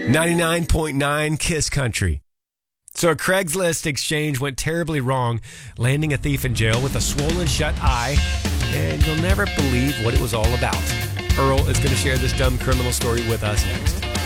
99.9 Kiss Country. So a Craigslist exchange went terribly wrong, landing a thief in jail with a swollen shut eye, and you'll never believe what it was all about. Earl is going to share this dumb criminal story with us next.